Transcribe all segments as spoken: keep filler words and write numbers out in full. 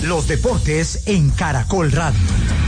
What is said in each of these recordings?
Los deportes en Caracol Radio.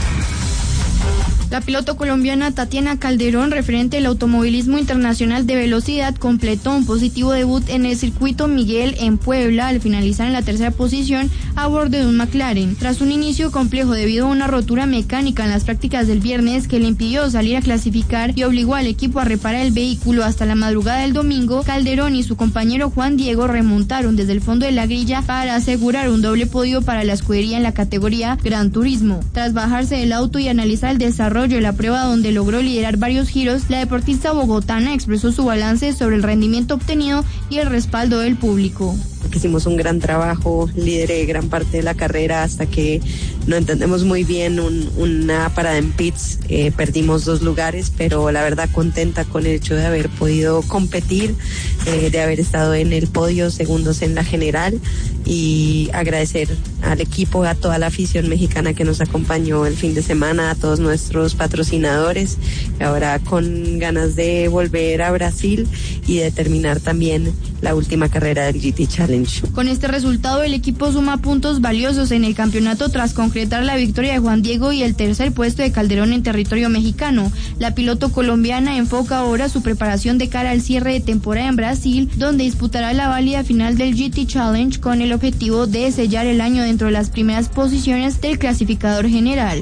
La piloto colombiana Tatiana Calderón, referente del automovilismo internacional de velocidad, completó un positivo debut en el circuito Miguel en Puebla al finalizar en la tercera posición a bordo de un McLaren. Tras un inicio complejo debido a una rotura mecánica en las prácticas del viernes que le impidió salir a clasificar y obligó al equipo a reparar el vehículo hasta la madrugada del domingo, Calderón y su compañero Juan Diego remontaron desde el fondo de la grilla para asegurar un doble podio para la escudería en la categoría Gran Turismo. Tras bajarse del auto y analizar el desarrollo de la prueba, donde logró liderar varios giros, la deportista bogotana expresó su balance sobre el rendimiento obtenido y el respaldo del público. Hicimos un gran trabajo, lideré gran parte de la carrera hasta que no entendemos muy bien un, una parada en pits, eh, perdimos dos lugares, pero la verdad contenta con el hecho de haber podido competir, eh, de haber estado en el podio, segundos en la general, y agradecer al equipo, a toda la afición mexicana que nos acompañó el fin de semana, a todos nuestros patrocinadores, ahora con ganas de volver a Brasil y de terminar también la última carrera del G T Challenge. Con este resultado, el equipo suma puntos valiosos en el campeonato tras concretar la victoria de Juan Diego y el tercer puesto de Calderón en territorio mexicano. La piloto colombiana enfoca ahora su preparación de cara al cierre de temporada en Brasil, donde disputará la válida final del G T Challenge con el objetivo de sellar el año dentro de las primeras posiciones del clasificador general.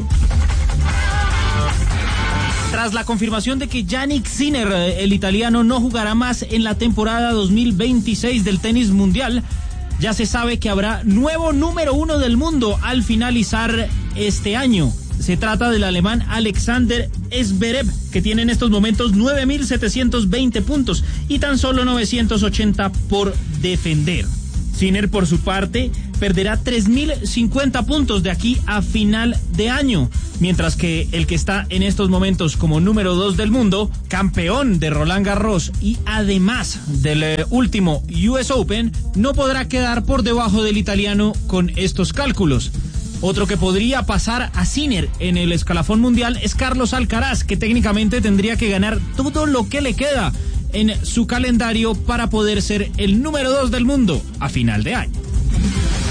Tras la confirmación de que Jannik Sinner, el italiano, no jugará más en la temporada dos mil veintiséis del tenis mundial, ya se sabe que habrá nuevo número uno del mundo al finalizar este año. Se trata del alemán Alexander Zverev, que tiene en estos momentos nueve mil setecientos veinte puntos y tan solo novecientos ochenta por defender. Sinner, por su parte, perderá tres mil cincuenta puntos de aquí a final de año, mientras que el que está en estos momentos como número dos del mundo, campeón de Roland Garros y además del eh, último U S Open, no podrá quedar por debajo del italiano con estos cálculos. Otro que podría pasar a Sinner en el escalafón mundial es Carlos Alcaraz, que técnicamente tendría que ganar todo lo que le queda en su calendario para poder ser el número dos del mundo a final de año.